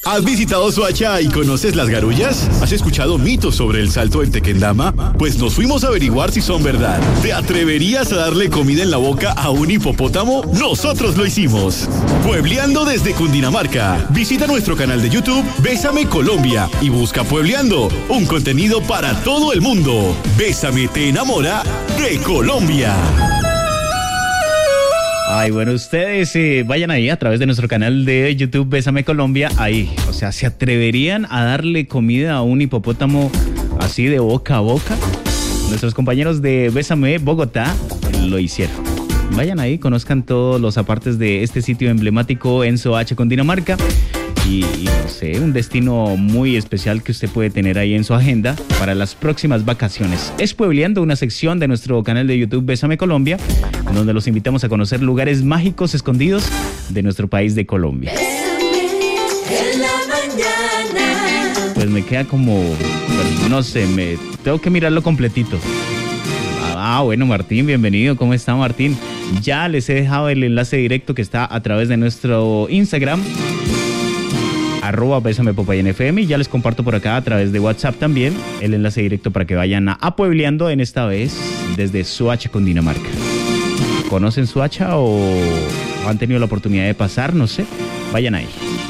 ¿Has visitado Soacha y conoces las garullas? ¿Has escuchado mitos sobre el salto en Tequendama? Pues nos fuimos a averiguar si son verdad. ¿Te atreverías a darle comida en la boca a un hipopótamo? Nosotros lo hicimos. Puebleando desde Cundinamarca. Visita nuestro canal de YouTube Bésame Colombia y busca Puebleando, un contenido para todo el mundo. Bésame te enamora de Colombia. Ay, bueno, ustedes vayan ahí a través de nuestro canal de YouTube Bésame Colombia, ahí, o sea, ¿se atreverían a darle comida a un hipopótamo así de boca a boca? Nuestros compañeros de Bésame Bogotá lo hicieron. Vayan ahí, conozcan todos los apartes de este sitio emblemático en Soacha, Cundinamarca. Y no sé, un destino muy especial que usted puede tener ahí en su agenda para las próximas vacaciones. Es Puebleando, una sección de nuestro canal de YouTube Bésame Colombia, en donde los invitamos a conocer lugares mágicos escondidos de nuestro país de Colombia. En la mañana. Pues me queda como, no sé, tengo que mirarlo completito. Bueno, Martín, bienvenido. ¿Cómo está, Martín? Ya les he dejado el enlace directo que está a través de nuestro Instagram, @BésamePopayenFM, y ya les comparto por acá a través de WhatsApp también el enlace directo para que vayan a Puebleando, en esta vez desde Soacha, Cundinamarca. ¿Conocen Soacha o han tenido la oportunidad de pasar? No sé, vayan ahí.